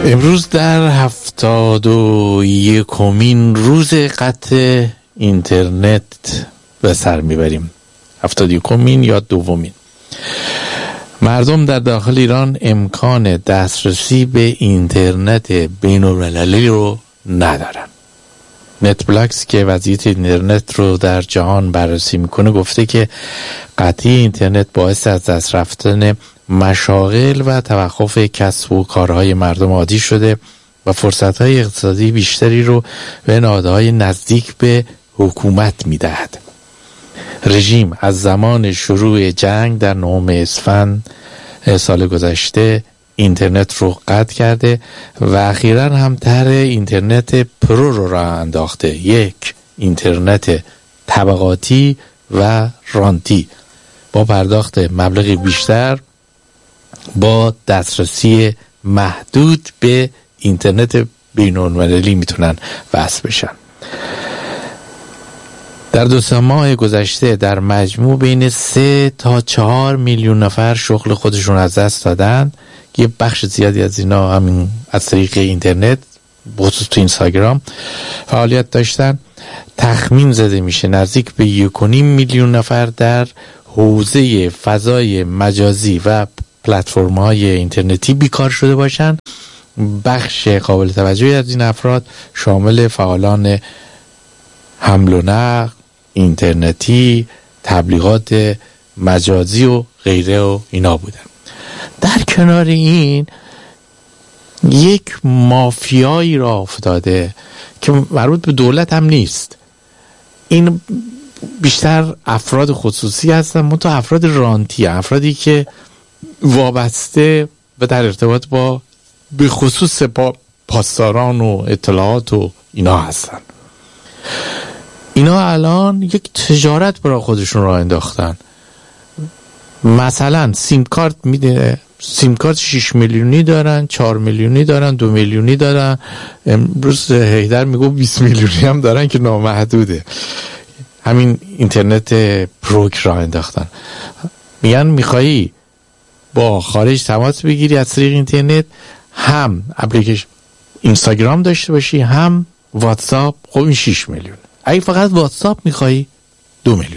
امروز در 71مین روز قطع اینترنت به سر میبریم. 71مین یا دومین. مردم در داخل ایران امکان دسترسی به اینترنت بین‌المللی رو ندارن. نت بلاکس که وضعیت اینترنت رو در جهان بررسی میکنه گفته که قطعی اینترنت باعث از دست رفتن مشاغل و توقف کسب و کارهای مردم عادی شده و فرصتهای اقتصادی بیشتری رو به نهادهای نزدیک به حکومت میدهد. رژیم از زمان شروع جنگ در 9 اسفند سال گذشته اینترنت رو قطع کرده و اخیراً هم طرح اینترنت پرو رو راه انداخته. یک اینترنت طبقاتی و رانتی با پرداخت مبلغی بیشتر با دسترسی محدود به اینترنت بین‌المللی میتونن وصل بشن. در 2 ماه گذشته در مجموع بین 3 تا 4 میلیون نفر شغل خودشون از دست دادن. یه بخش زیادی از اینا همین از طریق اینترنت بخصوص تو اینستاگرام فعالیت داشتن. تخمین زده میشه نزدیک به 1.5 میلیون نفر در حوزه فضای مجازی و پلتفرم‌های اینترنتی بیکار شده باشن. بخش قابل توجهی از این افراد شامل فعالان حمل و نقل، اینترنتی، تبلیغات مجازی و غیره و اینا بودن. در کنار این یک مافیایی را افتاده که مربوط به دولت هم نیست. این بیشتر افراد خصوصی هستن، منتها افراد رانتی، افرادی که وابسته و در ارتباط با به خصوص پاسداران و اطلاعات و اینا هستن. اینا الان یک تجارت برای خودشون راه انداختن. مثلا سیم کارت میده، سیم کارت 6 میلیونی دارن، 4 میلیونی دارن، 2 میلیونی دارن. امروز هیدر میگو 20 میلیونی هم دارن که نامحدوده. همین اینترنت پروک راه انداختن. میگن میخوایی با خارج تماس بگیری از طریق اینترنت، هم اپلیکیشن اینستاگرام داشته باشی، هم واتساپ. خب این 6 میلیون. اگه فقط واتساپ میخوایی 2 میلیون.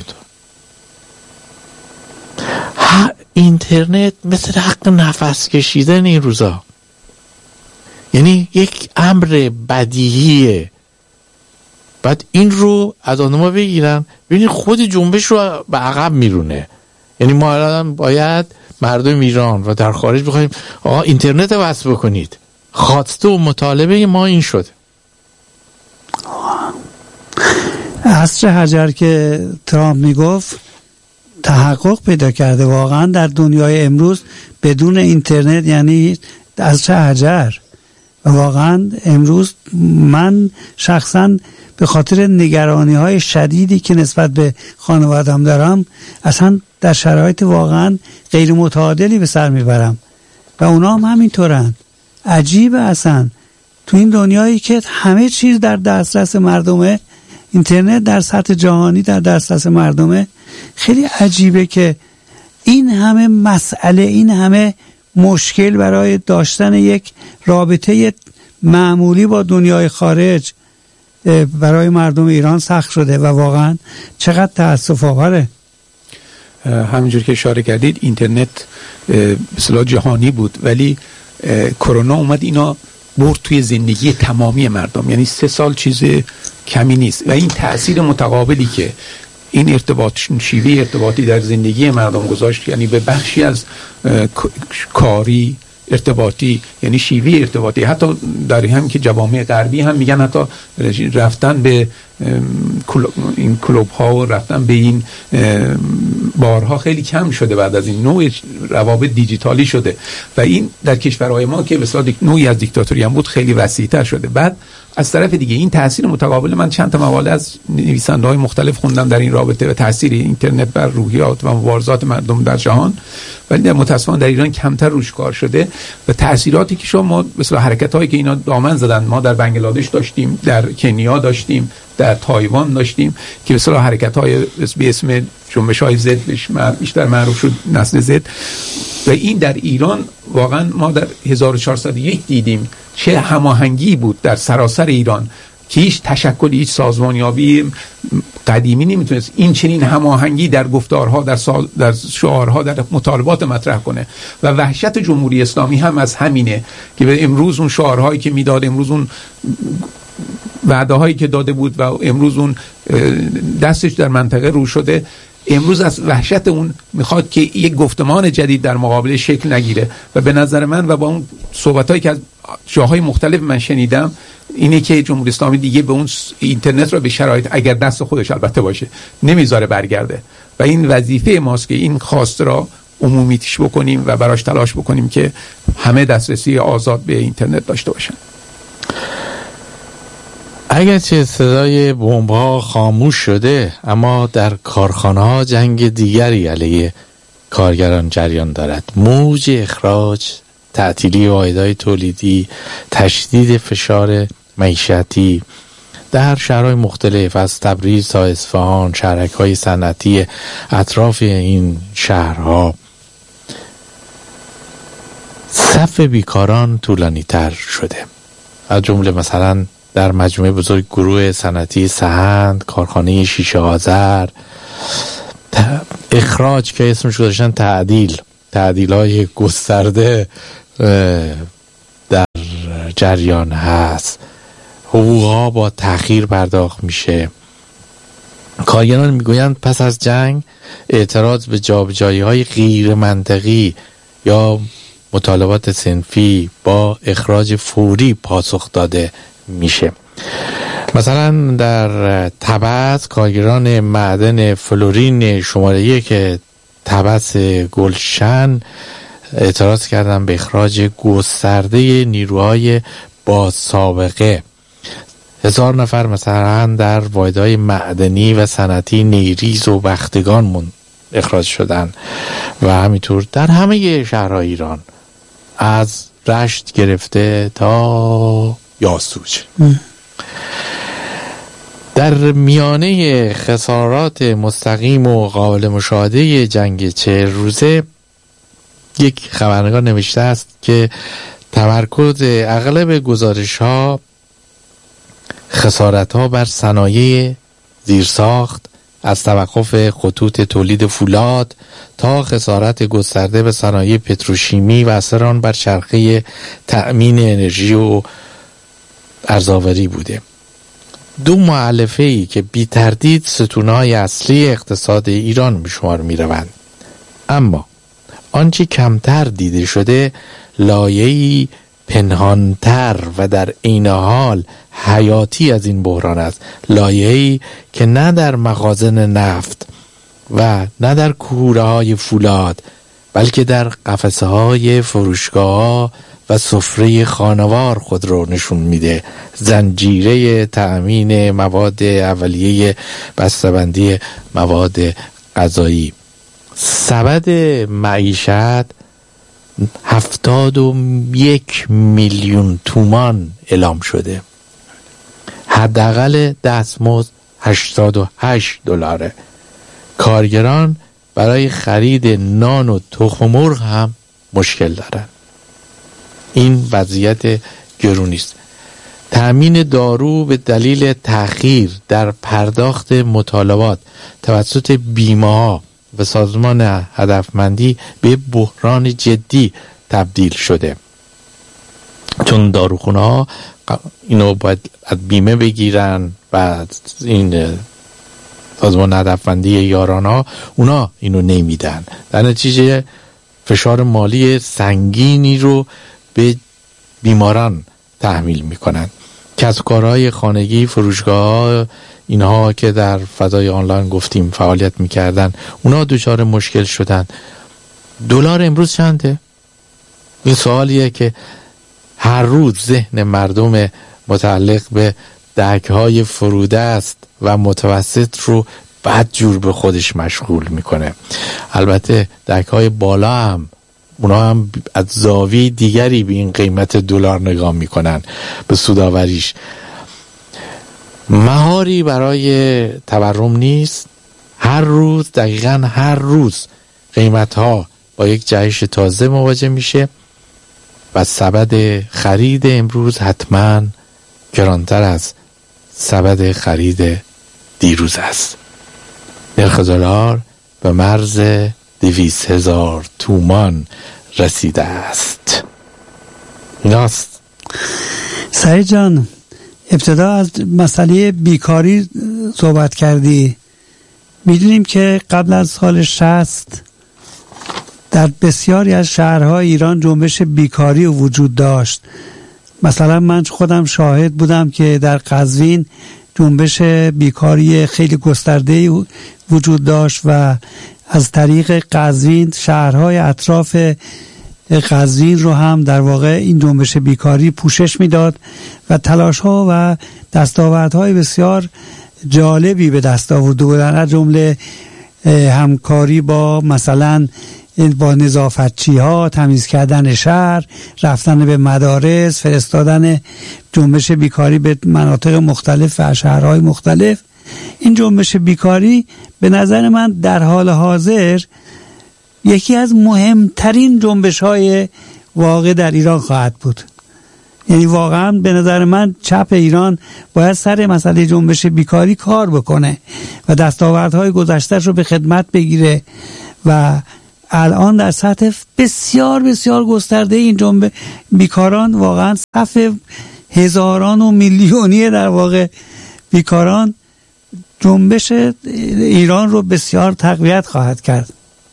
اینترنت مثل حق نفس کشیدن این روزا، یعنی یک امر بدیهیه. بعد این رو از آدما بگیرن، ببینید خود جنبش رو به عقب میرونه. یعنی ما الان باید مردم ایران و در خارج بخوایم آقا اینترنت رو وصل بکنید. خواسته و مطالبه ما این شده. عصر حجر که ترامپ میگفت تحقق پیدا کرده. واقعا در دنیای امروز بدون اینترنت یعنی عصر حجر. و واقعا امروز من شخصا به خاطر نگرانی های شدیدی که نسبت به خانوادم دارم اصلا در شرایط واقعا غیر متعادلی به سر میبرم و اونا هم همینطورن. عجیبه اصلا تو این دنیایی که همه چیز در دسترس مردمه، اینترنت در سطح جهانی در دسترس مردمه. خیلی عجیبه که این همه مسئله، این همه مشکل برای داشتن یک رابطه معمولی با دنیای خارج برای مردم ایران سخت شده و واقعا چقدر تأسف آوره. همینجور که اشاره کردید اینترنت به اصطلاح جهانی بود، ولی کرونا اومد اینا برد توی زندگی تمامی مردم. یعنی 3 سال چیز کمی نیست و این تأثیر متقابلی که این شیوه ارتباطی در زندگی مردم گذاشت، یعنی به بخشی از کاری ارتباطی، یعنی شیوه ارتباطی، حتی در هم که جوامع غربی هم میگن حتی رفتن به این کلوب ها و رفتن به این بارها خیلی کم شده بعد از این نوع روابط دیجیتالی شده و این در کشورهای ما که به اصطلاح نوعی از دیکتاتوری هم بود خیلی وسیع‌تر شده. بعد از طرف دیگه این تاثیر متقابل، من چند تا مقاله از نویسنده‌های مختلف خوندم در این رابطه و تاثیر اینترنت بر روحیات و مبارزات مردم در جهان، ولی متأسفانه در ایران کمتر روش کار شده و تاثیراتی نزدیک شما مثلا حرکت هایی که اینا دامن زدن، ما در بنگلادش داشتیم، در کنیا داشتیم، در تایوان داشتیم که مثلا حرکت های به اسم جنبش های زد بیشتر معروف شد، نسل زد. و این در ایران واقعا ما در 1401 دیدیم چه هماهنگی بود در سراسر ایران که هیچ تشکلی، هیچ سازمانیابی قدیمی نمیتونست این چنین هماهنگی در گفتارها، در شعارها، در مطالبات مطرح کنه. و وحشت جمهوری اسلامی هم از همینه که امروز اون شعارهایی که میداد، امروز اون وعده هایی که داده بود و امروز اون دستش در منطقه رو شده، امروز از وحشت اون میخواد که یک گفتمان جدید در مقابل شکل نگیره. و به نظر من و با اون صحبتایی که از جاهای مختلف من شنیدم اینه که جمهوری اسلامی دیگه به اون اینترنت رو به شرایط، اگر دست خودش البته باشه، نمیذاره برگرده. و این وظیفه ماست که این خواست را عمومیتش بکنیم و براش تلاش بکنیم که همه دسترسی آزاد به اینترنت داشته باشن. اگرچه صدای بمب‌ها خاموش شده، اما در کارخانه‌ها جنگ دیگری علیه کارگران جریان دارد. موج اخراج، تعطیلی واحدهای تولیدی، تشدید فشار معیشتی در شهرهای مختلف از تبریز تا اصفهان، شهرک‌های صنعتی اطراف این شهرها، صف بیکاران طولانی تر شده. از جمله مثلا در مجموعه بزرگ گروه صنعتی سهند، کارخانه شیشه آذر، اخراج که اسمش گذاشتن تعدیل‌های گسترده در جریان هست، حقوقها با تأخیر پرداخت میشه. کارگران میگویند پس از جنگ اعتراض به جابجایی‌های غیر منطقی یا مطالبات صنفی با اخراج فوری پاسخ داده میشه. مثلا در طبس کارگران معدن فلورین شماره 1 طبس گلشن اعتراض کردن به اخراج گسترده نیروهای با سابقه. 1000 نفر مثلا در واحدهای معدنی و صنعتی نیریز و بختگان اخراج شدن و همینطور در همه شهرهای ایران از رشت گرفته تا یاسوج. در میانه خسارات مستقیم و قابل مشاهده جنگ 40 روزه یک خبرنگار نوشته است که تمرکز اغلب گزارش‌ها خسارت‌ها بر صنایع زیرساخت، از توقف خطوط تولید فولاد تا خسارت گسترده به صنایع پتروشیمی و اثر آن بر چرخه تأمین انرژی و ارزآوری بوده. دو مؤلفه‌ای که بی تردید ستونهای اصلی اقتصاد ایران به شمار می روند. اما آنچه کمتر دیده شده لایه‌ای پنهانتر و در عین حال حیاتی از این بحران است. لایه‌ای که نه در مخازن نفت و نه در کوره‌های فولاد، بلکه در قفسه‌های فروشگاه‌ها و سفره خانوار خود رو نشون میده. زنجیره تأمین مواد اولیه، بسته‌بندی مواد غذایی. سبد معیشت 71 میلیون تومان اعلام شده. حداقل دستمزد $88. کارگران برای خرید نان و تخم مرغ هم مشکل دارن. این وضعیت گرونی است. تأمین دارو به دلیل تأخیر در پرداخت مطالبات توسط بیمه‌ها و سازمان هدفمندی به بحران جدی تبدیل شده، چون داروخونه‌ها اینو باید از بیمه بگیرن و این سازمان هدفمندی یاران‌ها اونا اینو نمیدن. در نتیجه فشار مالی سنگینی رو به بیماران تحمیل میکنن. کسب کارهای خانگی، فروشگاه‌ها، اینها که در فضای آنلاین گفتیم فعالیت میکردن، اونا دچار مشکل شدن. دلار امروز چنده؟ این سوالیه که هر روز ذهن مردم متعلق به دهک‌های فروده است و متوسط رو بد جور به خودش مشغول میکنه. البته دهک‌های بالا هم اونا هم از زاویه دیگری به این قیمت دلار نگاه میکنن، به سوداوریش. مهاری برای تورم نیست. هر روز، دقیقاً هر روز قیمت ها با یک جهش تازه مواجه میشه و سبد خرید امروز حتما گرانتر از سبد خرید دیروز است. نرخ دلار به مرز 200,000 تومان رسیده است. ایناست. سعید جان، ابتدا از مسئله بیکاری صحبت کردی. میدونیم که قبل از سال 60 در بسیاری از شهرهای ایران جنبش بیکاری وجود داشت. مثلا من خودم شاهد بودم که در قزوین جنبش بیکاری خیلی گسترده‌ای وجود داشت و از طریق قزوین شهرهای اطراف قزوین رو هم در واقع این جنبش بیکاری پوشش میداد و تلاش‌ها و دستاوردهای بسیار جالبی به دست آورده بودن، از جمله همکاری با مثلا با نظافتچی‌ها، تمیز کردن شهر، رفتن به مدارس، فرستادن جنبش بیکاری به مناطق مختلف و شهرهای مختلف. این جنبش بیکاری به نظر من در حال حاضر یکی از مهمترین جنبش‌های واقع در ایران خواهد بود. یعنی واقعا به نظر من چپ ایران باید سر مسئله جنبش بیکاری کار بکنه و دستاوردهای گذشته‌اش رو به خدمت بگیره و الان در سطح بسیار بسیار گسترده این جنبش بیکاران، واقعا صف هزاران و میلیونی در واقع بیکاران، جنبش ایران رو بسیار تقویت خواهد کرد.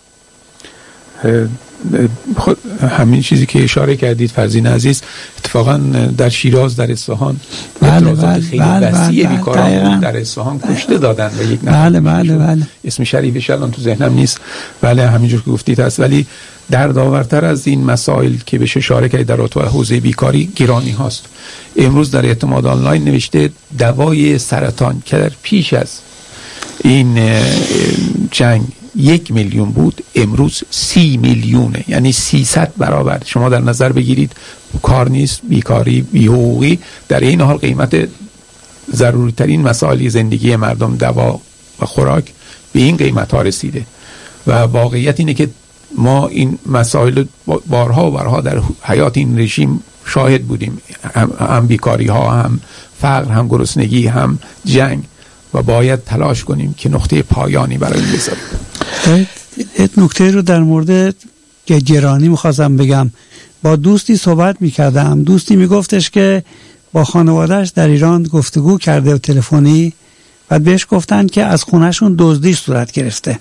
خود همین چیزی که اشاره کردید فرزین عزیز، اتفاقا در شیراز، در اصفهان اعتراضات خیلی وسیع بیکاران در اصفهان کشته دادن و یک نفر اسم شریفش الان تو ذهنم نیست، بله همینجور که گفتید هست. ولی دردآورتر از این مسائل که بشه اشاره کرد در حوزه بیکاری گرانی هاست. امروز در اعتماد آنلاین نوشته دوای سرطان که در پیش از این جنگ 1 میلیون بود، امروز 30 میلیونه، یعنی 300 برابر. شما در نظر بگیرید کار نیست، بیکاری، بی‌حقوقی، در این حال قیمت ضروری ترین مسائل زندگی مردم، دوا و خوراک، به این قیمت ها رسیده. و واقعیت اینه که ما این مسائل بارها و بارها در حیات این رژیم شاهد بودیم، هم بیکاری ها، هم فقر، هم گرسنگی، هم جنگ، و باید تلاش کنیم که نقطه پایانی برای این بذاریم. نکته رو در مورد گرانی میخواستم بگم. با دوستی صحبت میکردم، دوستی میگفتش که با خانوادهش در ایران گفتگو کرده و تلفنی، بعد بهش گفتن که از خونهشون دزدی صورت گرفته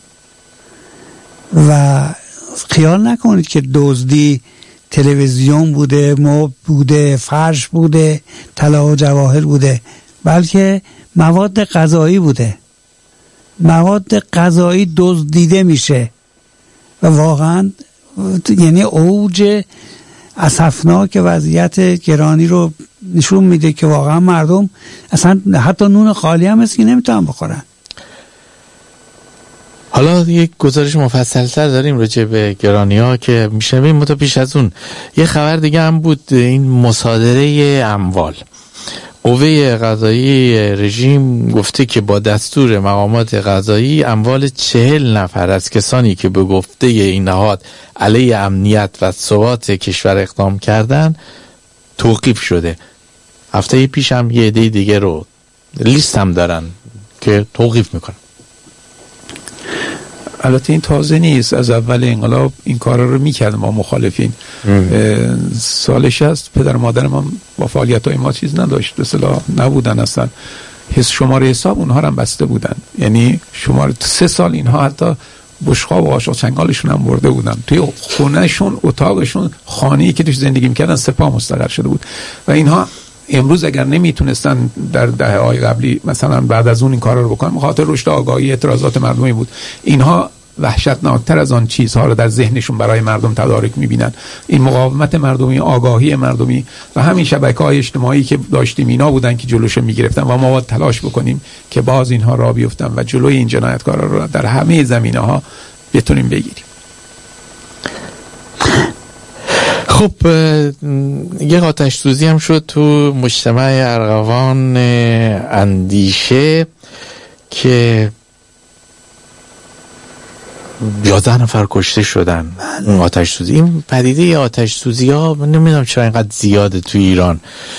و خیال نکنید که دزدی تلویزیون بوده، مبل بوده، فرش بوده، طلا و جواهر بوده، بلکه مواد غذایی بوده. مواد غذایی دزدیده میشه و واقعا یعنی اوج اسفناک وضعیت گرانی رو نشون میده که واقعا مردم اصلا حتی نون خالی هم هست که نمیتونن بخورن. حالا یک گزارش مفصل‌تر داریم راجع به گرانی‌ها که میشنویم، متو پیش از اون یه خبر دیگه هم بود، این مصادره اموال. قوه قضایی رژیم گفته که با دستور مقامات قضایی اموال 40 نفر از کسانی که به گفته این نهاد علیه امنیت و ثبات کشور اقدام کردن توقیف شده. هفته پیش هم یه عده دیگه رو لیست هم دارن که توقیف میکنن. البته این تازه نیست، از اول انقلاب این کارا رو میکردن ما مخالفین. سالش هست پدر مادر ما با فعالیت‌های ما چیز نداشت، به اصطلاح نبودن اصلا. شماره حساب اونها رو هم بسته بودن، یعنی شماره 3 سال اینها حتی بشقاب و قاشق چنگالشون هم برده بودن توی خونهشون، اتاقشون، خانه‌ای که توش زندگی میکردن سپاه مستقر شده بود. و اینها امروز اگر نمیتونستن در دهه‌های قبلی مثلا بعد از اون این کارا رو بکنن، خاطر رشد آگاهی اعتراضات مردمی بود، اینها وحشتناکتر از آن چیزها رو در ذهنشون برای مردم تدارک میبینن. این مقاومت مردمی، آگاهی مردمی و همین شبکه‌های اجتماعی که داشتیم، اینا بودن که جلوشو میگرفتن و ما باید تلاش بکنیم که باز اینها راه بیفتن و جلوی این جنایتکارا رو در همه زمینه‌ها بتونیم بگیریم. خب یه آتش سوزی هم شد تو مجتمع ارغوان اندیشه که 11 نفر کشته شدن. اون آتش سوزی، این پدیده آتش سوزی ها نمیدونم چرا اینقدر زیاده تو ایران.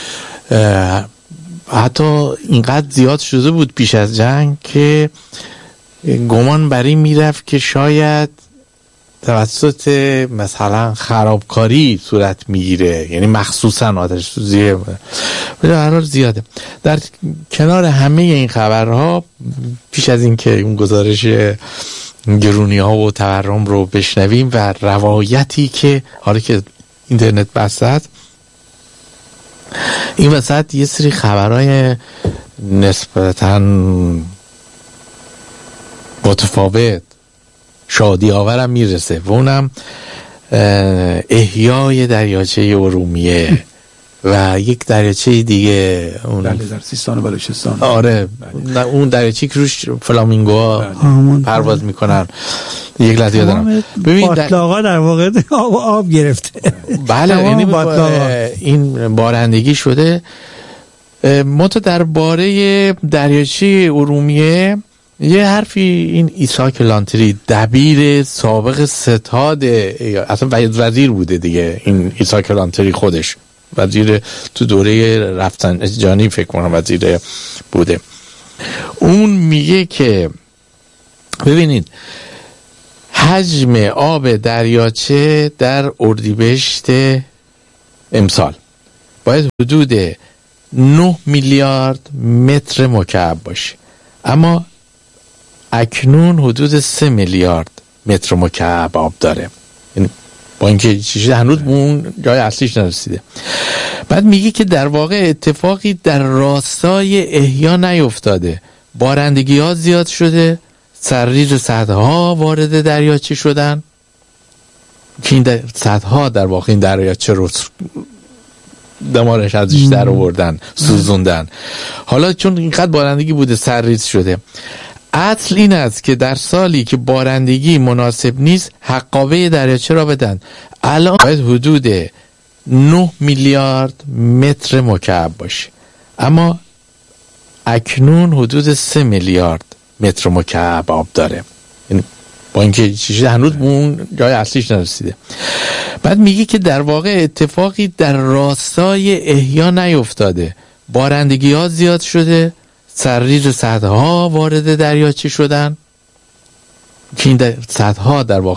حتی اینقدر زیاد شده بود پیش از جنگ که گمان بر این میرفت که شاید توسط مثلا خرابکاری صورت میگیره، یعنی مخصوصا آتش سوزی به هر حال زیاده. در کنار همه این خبرها، پیش از این که اون گزارش گرونی ها و تورم رو بشنویم و روایتی که حالا که اینترنت بسته، این وسط یه سری خبرهای نسبتاً متفاوت شادی آورم میرسه و اونم احیای دریاچه ارومیه و یک دریاچه دیگه اون در سیستان و بلوچستان. آره اون دریاچه که روش فلامینگوها پرواز میکنن. یک لحظه یادم ببین باطلاقا در واقع آب گرفته. بله یعنی این بارندگی شده. منتها درباره دریاچه ارومیه یه حرفی این ایساک لانتری، دبیر سابق ستاد، اصلا وزیر بوده دیگه، این ایساک لانتری خودش وزیر تو دوره رفسنجانی فکر کنم وزیر بوده. اون میگه که ببینید حجم آب دریاچه در اردیبهشت امسال باید حدود 9 میلیارد متر مکعب باشه، اما اکنون حدود 3 میلیارد متر مکعب آب داره. با اینکه چیزی هنوز به اون جای اصلیش نرسیده. بعد میگه که در واقع اتفاقی در راستای احیا نیفتاده، بارندگی ها زیاد شده، سرریز سدها وارد دریاچه شدن که این سدها در واقع این دریاچه رو دمارش ازش در آوردن، سوزوندن. حالا چون اینقدر بارندگی بوده سرریز شده. اصل این است که در سالی که بارندگی مناسب نیست حقابه دریاچه را بدن. الان باید حدود 9 میلیارد متر مکعب باشه، اما اکنون حدود 3 میلیارد متر مکعب آب داره. با اینکه چیزی هنوز به اون جای اصلیش نرسیده. بعد میگه که در واقع اتفاقی در راستای احیا نیفتاده، بارندگی ها زیاد شده، سرریز سدها وارد دریاچه شدن که این سدها در واقع